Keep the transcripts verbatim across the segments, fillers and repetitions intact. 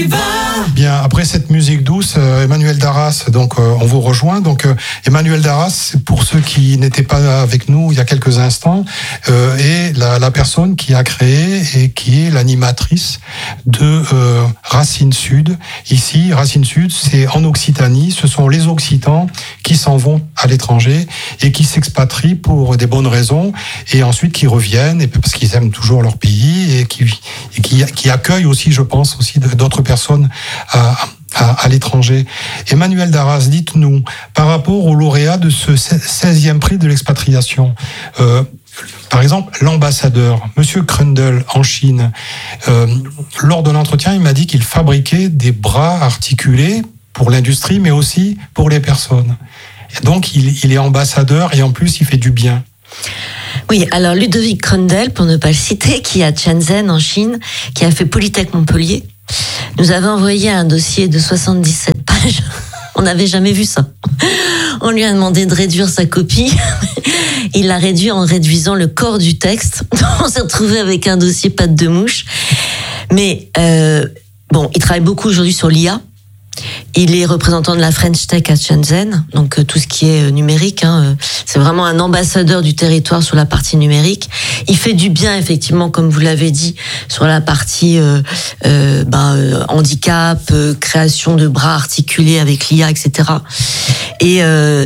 Bien, après cette musique douce, euh, Emmanuel Darras, donc euh, on vous rejoint. Donc euh, Emmanuel Darras, pour ceux qui n'étaient pas avec nous il y a quelques instants, euh, est la, la personne qui a créé et qui est l'animatrice de euh, Racine Sud. Ici, Racine Sud, c'est en Occitanie. Ce sont les Occitans qui s'en vont à l'étranger et qui s'expatrient pour des bonnes raisons et ensuite qui reviennent et parce qu'ils aiment toujours leur pays et qui, et qui, qui accueillent aussi, je pense, aussi d'autres personnes à, à, à l'étranger. Emmanuel Darras, dites-nous, par rapport au lauréat de ce seizième prix de l'expatriation, euh, par exemple, l'ambassadeur, Monsieur Krundle, en Chine, euh, lors de l'entretien, il m'a dit qu'il fabriquait des bras articulés pour l'industrie, mais aussi pour les personnes. Et donc, il, il est ambassadeur et en plus, il fait du bien. Oui, alors Ludovic Krundle, pour ne pas le citer, qui est à Shenzhen, en Chine, qui a fait Polytech Montpellier, nous avait envoyé un dossier de soixante-dix-sept pages. On n'avait jamais vu ça. On lui a demandé de réduire sa copie. Il l'a réduit en réduisant le corps du texte. On s'est retrouvé avec un dossier patte de mouche. Mais euh, bon, il travaille beaucoup aujourd'hui sur l'I A. Il est représentant de la French Tech à Shenzhen, donc euh, tout ce qui est euh, numérique. Hein, euh, c'est vraiment un ambassadeur du territoire sur la partie numérique. Il fait du bien, effectivement, comme vous l'avez dit, sur la partie euh, euh, ben, euh, handicap, euh, création de bras articulés avec l'I A, et cetera. Et, euh,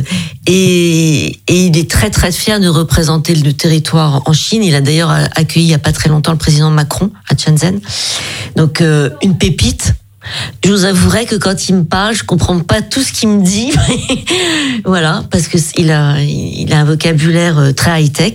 et, et il est très très fier de représenter le territoire en Chine. Il a d'ailleurs accueilli il y a pas très longtemps le président Macron à Shenzhen. Donc euh, une pépite. Je vous avouerai que quand il me parle, je comprends pas tout ce qu'il me dit. Voilà, parce que il a, il a un vocabulaire très high-tech,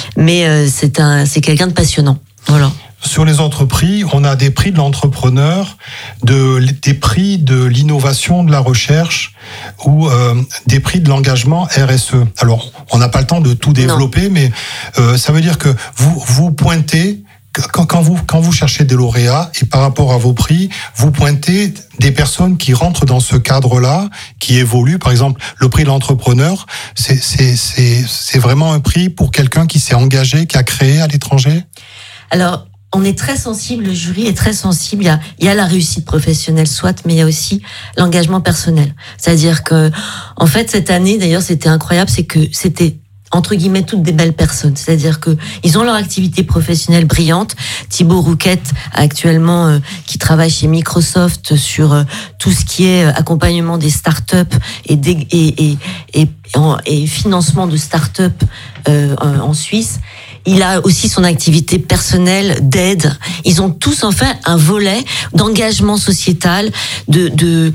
mais c'est un, c'est quelqu'un de passionnant. Voilà. Sur les autres prix, on a des prix de l'entrepreneur, de, des prix de l'innovation, de la recherche ou euh, des prix de l'engagement R S E. Alors, on n'a pas le temps de tout développer, non. mais euh, ça veut dire que vous, vous pointez Quand, quand, vous, quand vous cherchez des lauréats et par rapport à vos prix, vous pointez des personnes qui rentrent dans ce cadre-là, qui évoluent. Par exemple, le prix de l'entrepreneur, c'est, c'est, c'est, c'est vraiment un prix pour quelqu'un qui s'est engagé, qui a créé à l'étranger ? Alors, on est très sensible, le jury est très sensible. Il y a, il y a la réussite professionnelle, soit, mais il y a aussi l'engagement personnel. C'est-à-dire que, en fait, cette année, d'ailleurs, c'était incroyable, c'est que c'était entre guillemets toutes des belles personnes, c'est-à-dire que ils ont leur activité professionnelle brillante. Thibaut Rouquette actuellement euh, qui travaille chez Microsoft sur euh, tout ce qui est euh, accompagnement des startups et des, et, et, et, et, et financement de startups euh, en Suisse. Il a aussi son activité personnelle d'aide. Ils ont tous en fait un volet d'engagement sociétal, de, de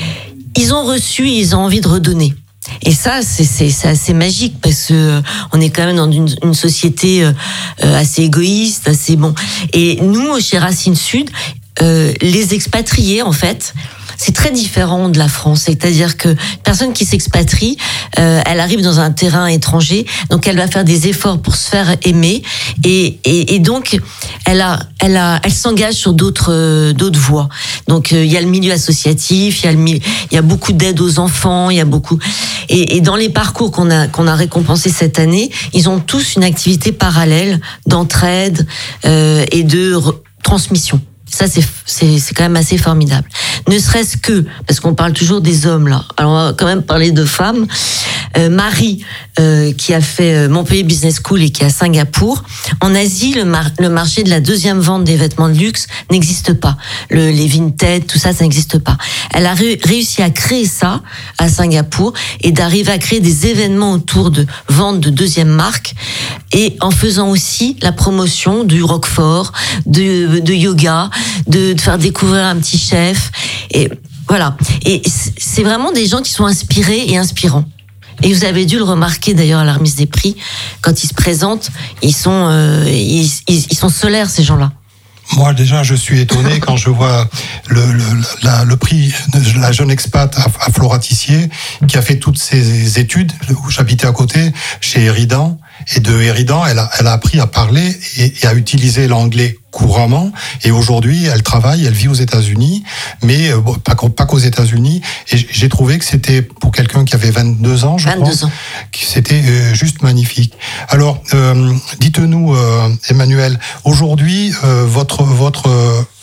ils ont reçu, ils ont envie de redonner. Et ça, c'est, c'est, c'est assez magique parce que euh, on est quand même dans une, une société euh, assez égoïste, assez bon. Et nous, chez Racine Sud, euh, les expatriés, en fait, c'est très différent de la France. C'est-à-dire que personne qui s'expatrie, euh, elle arrive dans un terrain étranger, donc elle va faire des efforts pour se faire aimer, et, et, et donc elle a, elle a, elle s'engage sur d'autres, euh, d'autres voies. Donc il euh, y a le milieu associatif, il y a le, il y a beaucoup d'aide aux enfants, il y a beaucoup, et, et dans les parcours qu'on a, qu'on a récompensés cette année, ils ont tous une activité parallèle d'entraide euh, et de re- transmission. Ça, c'est, c'est, c'est quand même assez formidable. Ne serait-ce que, parce qu'on parle toujours des hommes, là. Alors, on va quand même parler de femmes. Euh, Marie, euh, qui a fait Montpellier Business School et qui est à Singapour. En Asie, le, mar- le marché de la deuxième vente des vêtements de luxe n'existe pas. Le, les Vinted, tout ça, ça n'existe pas. Elle a ré- réussi à créer ça à Singapour et d'arriver à créer des événements autour de vente de deuxième marque et en faisant aussi la promotion du Roquefort, de, de yoga, de, de faire découvrir un petit chef, et voilà. Et c'est vraiment des gens qui sont inspirés et inspirants. Et vous avez dû le remarquer d'ailleurs à la remise des prix, quand ils se présentent, ils sont, euh, ils, ils, ils sont solaires, ces gens-là. Moi, déjà, je suis étonné quand je vois le, le, la, le prix de la jeune expat à, à Floratissier, qui a fait toutes ses études, où j'habitais à côté, chez Eridan. Et de Eridan, elle a, elle a appris à parler et, et à utiliser l'anglais couramment. Et aujourd'hui, elle travaille, elle vit aux États-Unis, mais bon, pas, pas qu'aux États-Unis. Et j'ai trouvé que c'était, pour quelqu'un qui avait vingt-deux ans, je vingt-deux crois, ans. que c'était euh, juste magnifique. Alors, euh, dites-nous, euh, Emmanuel, aujourd'hui, euh, votre votre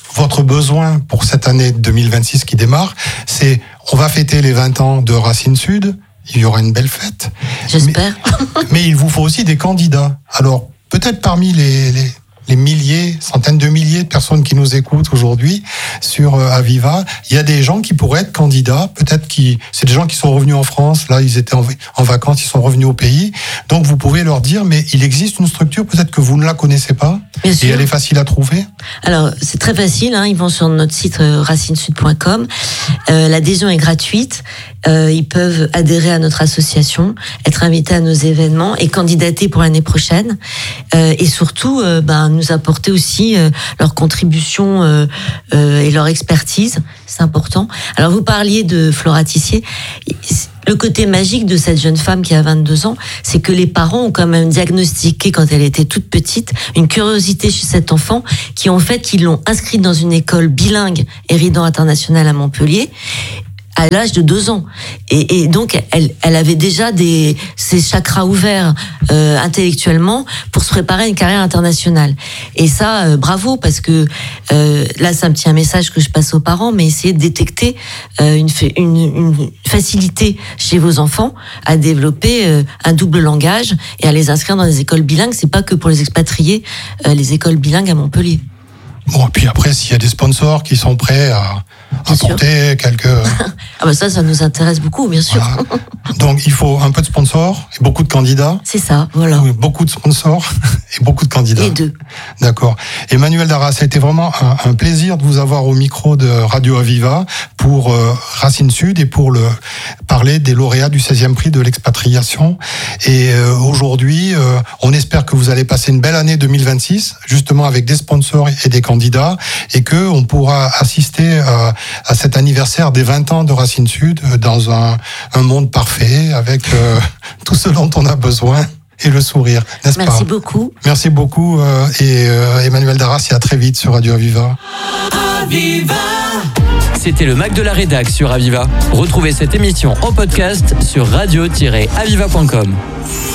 votre besoin pour cette année deux mille vingt-six qui démarre, c'est on va fêter les vingt ans de Racines Sud, il y aura une belle fête. J'espère. Mais, mais il vous faut aussi des candidats. Alors, peut-être parmi les, les, les milliers, centaines de milliers de personnes qui nous écoutent aujourd'hui sur euh, Aviva, il y a des gens qui pourraient être candidats. Peut-être qui, c'est des gens qui sont revenus en France. Là, ils étaient en, en vacances, ils sont revenus au pays. Donc, vous pouvez leur dire, mais il existe une structure, peut-être que vous ne la connaissez pas. Bien et sûr. elle est facile à trouver. Alors, c'est très facile, hein, ils vont sur notre site euh, racines sud point com. Euh, l'adhésion est gratuite. Euh, ils peuvent adhérer à notre association, être invités à nos événements et candidater pour l'année prochaine. Euh, et surtout, euh, ben, nous apporter aussi euh, leur contribution euh, euh, et leur expertise. C'est important. Alors, vous parliez de Flora Tissier. Le côté magique de cette jeune femme qui a vingt-deux ans, c'est que les parents ont quand même diagnostiqué, quand elle était toute petite, une curiosité chez cet enfant, qui en fait, ils l'ont inscrite dans une école bilingue, Eridan International à Montpellier, à l'âge de deux ans. Et, et donc, elle, elle avait déjà des, ses chakras ouverts euh, intellectuellement pour se préparer à une carrière internationale. Et ça, euh, bravo, parce que euh, là, c'est un petit un message que je passe aux parents, mais essayez de détecter euh, une, une, une facilité chez vos enfants à développer euh, un double langage et à les inscrire dans des écoles bilingues. C'est pas que pour les expatriés, euh, les écoles bilingues à Montpellier. Bon, et puis après, s'il y a des sponsors qui sont prêts à Bien apporter sûr. quelques... Ah bah ça, ça nous intéresse beaucoup, bien sûr. Voilà. Donc, il faut un peu de sponsors et beaucoup de candidats. C'est ça, voilà. Oui, beaucoup de sponsors et beaucoup de candidats. Les deux. D'accord. Emmanuel Darras, ça a été vraiment un, un plaisir de vous avoir au micro de Radio Aviva pour euh, Racines Sud et pour le parler des lauréats du seizième prix de l'expatriation. Et euh, aujourd'hui, euh, on espère que vous allez passer une belle année deux mille vingt-six, justement avec des sponsors et des candidats, et que on pourra assister à, à cet anniversaire des vingt ans de Racines Sud dans un, un monde parfait, avec euh, tout ce dont on a besoin. Et le sourire, n'est-ce pas? Merci beaucoup. Merci beaucoup euh, et euh, Emmanuel Darras, et à très vite sur Radio Aviva. Aviva. C'était le Mac de la Rédac sur Aviva. Retrouvez cette émission en podcast sur radio tiret aviva point com.